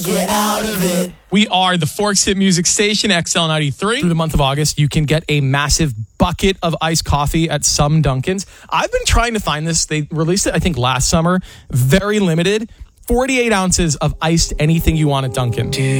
Get out of it. We are the Forks Hit Music Station, XL93. Through the month of August, you can get a massive bucket of iced coffee at some Dunkins. I've been trying to find this. They released it, I think, last summer. Very limited. 48 ounces of iced anything you want at Dunkin'.